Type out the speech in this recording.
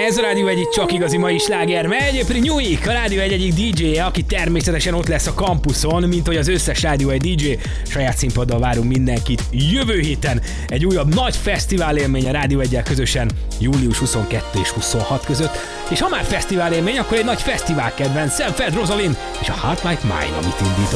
Ez a Rádió egyik csak igazi mai sláger megy. Prinyuik, a Rádió egyik DJ-je, aki természetesen ott lesz a kampuszon, mint hogy az összes Rádió egy DJ. Saját színpaddal várunk mindenkit jövő héten. Egy újabb nagy fesztivál élmény a Rádió egyel közösen július 22 és 26 között. És ha már fesztivál élmény, akkor egy nagy fesztivál kedvenc, Sam Fed Rosalind és a Heart Like Mine, amit indít.